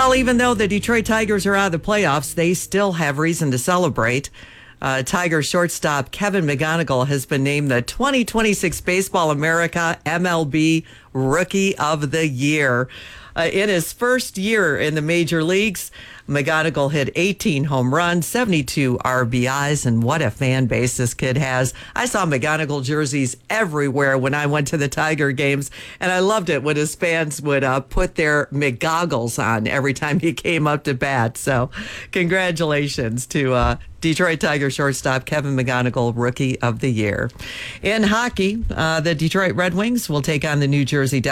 Well, even though the Detroit Tigers are out of the playoffs, they still have reason to celebrate. Tigers shortstop Kevin McGonigal has been named the 2026 Baseball America MLB Rookie of the Year. In his first year in the major leagues, McGonigal hit 18 home runs, 72 RBIs, and what a fan base this kid has. I saw McGonigal jerseys everywhere when I went to the Tiger games, and I loved it when his fans would put their McGoggles on every time he came up to bat. So congratulations to Detroit Tiger shortstop Kevin McGonigal, Rookie of the Year. In hockey, the Detroit Red Wings will take on the New Jersey